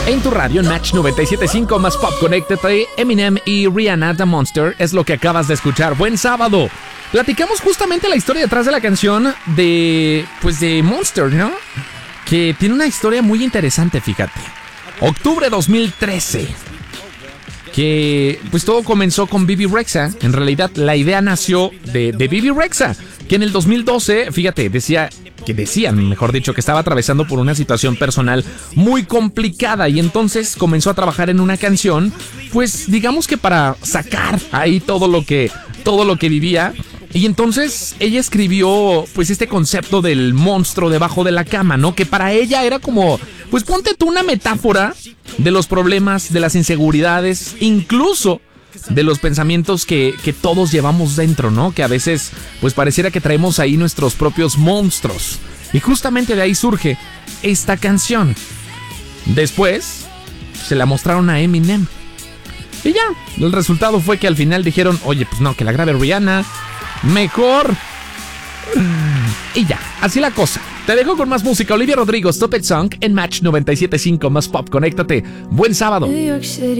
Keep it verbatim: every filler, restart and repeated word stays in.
En tu radio, en Match noventa y siete punto cinco más Pop, conéctate. Eminem y Rihanna, The Monster, es lo que acabas de escuchar. Buen sábado. Platicamos justamente la historia detrás de la canción de, pues de Monster, ¿no? Que tiene una historia muy interesante, fíjate. Octubre dos mil trece. Que pues todo comenzó con Bebe Rexha. En realidad la idea nació de, de Bebe Rexha, que en el dos mil doce, fíjate, decía... que decían, mejor dicho, que estaba atravesando por una situación personal muy complicada y entonces comenzó a trabajar en una canción, pues digamos que para sacar ahí todo lo que todo lo que vivía. Y entonces ella escribió pues este concepto del monstruo debajo de la cama, ¿no? Que para ella era como, pues ponte tú una metáfora de los problemas, de las inseguridades, incluso de los pensamientos que, que todos llevamos dentro, ¿no? Que a veces, pues pareciera que traemos ahí nuestros propios monstruos. Y justamente de ahí surge esta canción. Después, se la mostraron a Eminem. Y ya, el resultado fue que al final dijeron, oye, pues no, que la grabe Rihanna, mejor. Y ya, así la cosa. Te dejo con más música. Olivia Rodrigo, Stop It Song, en Match noventa y siete punto cinco más Pop. Conéctate. Buen sábado.